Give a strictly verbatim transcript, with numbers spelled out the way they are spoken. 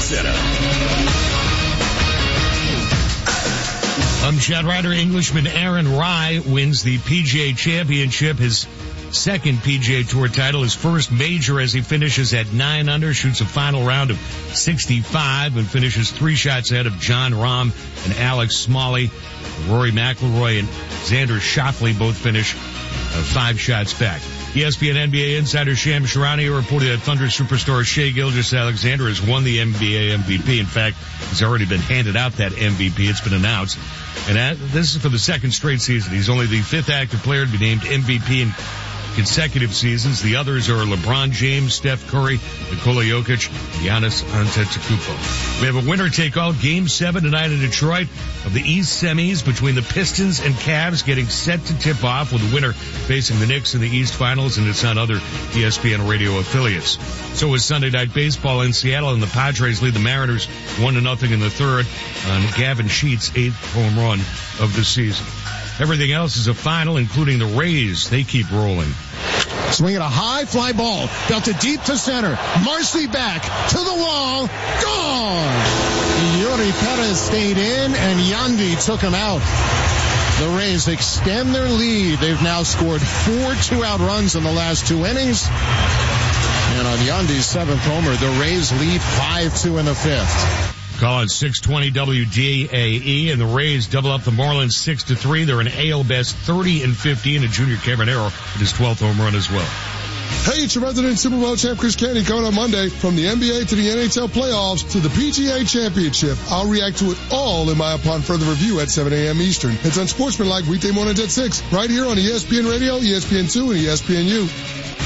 Center. Um, Chad Ryder, Englishman Aaron Rai wins the P G A Championship, his second P G A Tour title, his first major, as he finishes at nine under, shoots a final round of sixty-five, and finishes three shots ahead of John Rahm and Alex Smalley. Rory McIlroy and Xander Schauffele both finish uh, five shots back. E S P N N B A insider Shams Charania reported that Thunder superstar Shai Gilgeous-Alexander has won the N B A M V P. In fact, he's already been handed out that M V P. It's been announced. And that, this is for the second straight season. He's only the fifth active player to be named M V P in consecutive seasons. The others are LeBron James, Steph Curry, Nikola Jokic, Giannis Antetokounmpo. We have a winner-take-all Game seven tonight in Detroit of the East semis between the Pistons and Cavs, getting set to tip off, with the winner facing the Knicks in the East Finals, and it's on other E S P N radio affiliates. So is Sunday Night Baseball in Seattle, and the Padres lead the Mariners one to nothing in the third on Gavin Sheets' eighth home run of the season. Everything else is a final, including the Rays. They keep rolling. Swinging a high fly ball, belted deep to center. Marcy back to the wall. Gone! Yuri Perez stayed in, and Yandy took him out. The Rays extend their lead. They've now scored four two-out runs in the last two innings. And on Yandy's seventh homer, the Rays lead five two in the fifth. Call it six twenty W D A E, and the Rays double up the Marlins six to three. They're an A L best thirty and fifteen, and Junior Cabanero with his twelfth home run as well. Hey, it's your resident Super Bowl champ Chris Candy coming on Monday. From the N B A to the N H L playoffs to the P G A Championship, I'll react to it all in my upon further review at seven a.m. Eastern. It's Unsportsmanlike weekday mornings at six, right here on E S P N Radio, E S P N two, and E S P N U.